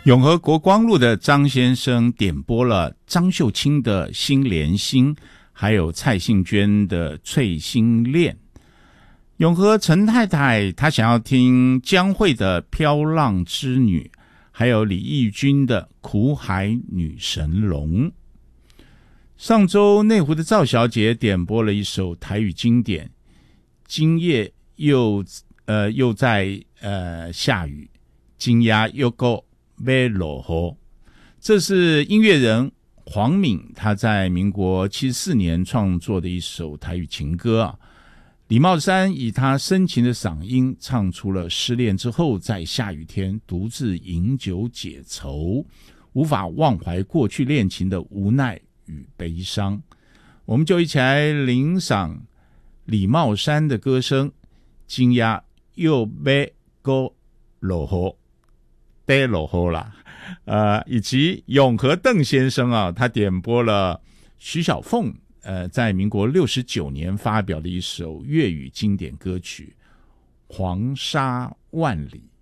永和国光路的张先生点播了张秀清的《心连心》，还有蔡幸娟的《翠心恋》。永和陈太太她想要听江蕙的《飘浪之女》，还有李翊君的《苦海女神龙》。上周内湖的赵小姐点播了一首台语经典，今夜又在下雨，今夜又够要落雨。这是音乐人黄敏他在民国74年创作的一首台语情歌啊。李茂山以他深情的嗓音唱出了失恋之后在下雨天独自饮酒解愁，无法忘怀过去恋情的无奈与悲伤。我们就一起来聆赏李茂山的歌声，今夜又要够落雨，得落雨啦。以及永和邓先生啊，他点播了徐小凤在民国69年发表的一首粤语经典歌曲《黄沙万里》。